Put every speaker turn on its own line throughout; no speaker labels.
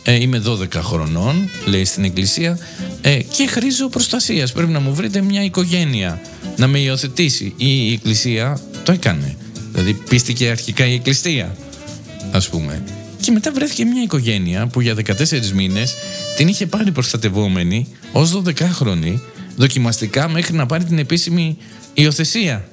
είμαι 12 χρονών, λέει στην εκκλησία, και χρήζω προστασίας. Πρέπει να μου βρείτε μια οικογένεια να με υιοθετήσει. Η εκκλησία το έκανε. Δηλαδή πίστηκε αρχικά η εκκλησία, ας πούμε. Και μετά βρέθηκε μια οικογένεια που για 14 μήνες την είχε πάρει προστατευόμενη ως 12χρονη, δοκιμαστικά, μέχρι να πάρει την επίσημη υιοθεσία.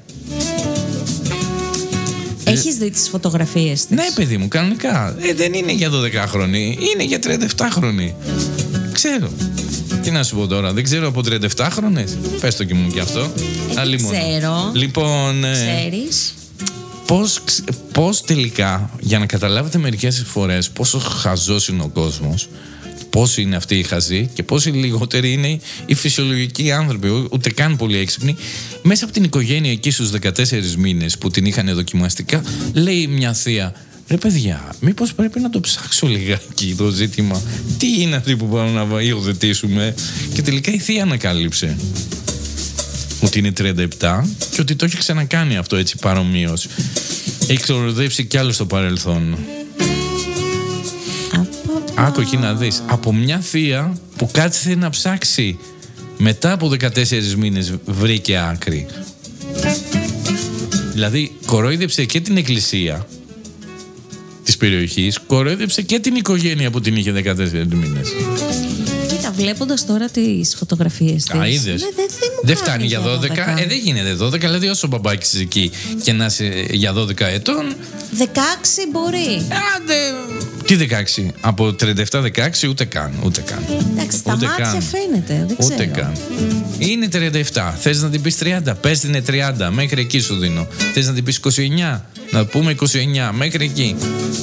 Έχεις δει τις φωτογραφίες της?
Ναι, παιδί μου, κανονικά. Δεν είναι για 12χρονη, είναι για 37χρονη. Ξέρω. Τι να σου πω τώρα, δεν ξέρω από 37χρονες. Πες το και μου κι αυτό.
Δεν ξέρω.
Λοιπόν,
ξέρεις.
Πώς τελικά, για να καταλάβετε μερικές φορές πόσο χαζός είναι ο κόσμος, πόσοι είναι αυτοί οι χαζοί και πόσοι λιγότεροι είναι οι φυσιολογικοί άνθρωποι, ούτε καν πολύ έξυπνοι, μέσα από την οικογένεια εκεί στους 14 μήνες που την είχαν δοκιμαστικά, λέει μια θεία, ρε παιδιά, μήπως πρέπει να το ψάξω λιγάκι το ζήτημα, τι είναι αυτοί που πάμε να υιοθετήσουμε? Και τελικά η θεία ανακάλυψε ότι είναι 37 και ότι το έχει ξανακάνει αυτό έτσι παρομοίως. Έχει ξοροδέψει κι άλλο στο παρελθόν. Άκου εκεί να δεις. Από μια θεία που κάτσε να ψάξει, μετά από 14 μήνες βρήκε άκρη. Δηλαδή κορόιδεψε και την εκκλησία της περιοχής, κορόιδεψε και την οικογένεια που την είχε 14 μήνες.
Κοίτα, βλέποντας τώρα τις φωτογραφίες της,
δεν φτάνει για 12. Δεν γίνεται 12, δηλαδή όσο ο μπαμπάκης εκεί και να είσαι για 12 ετών.
16 μπορεί.
Τι 16? Από 37-16 ούτε καν.
Εντάξει, στα μάτια φαίνεται, δεν ξέρω.
Ούτε καν. Είναι 37. Θες να την πεις 30? Πες την 30. Μέχρι εκεί σου δίνω. Θες να την πεις 29? Να πούμε 29. Μέχρι εκεί.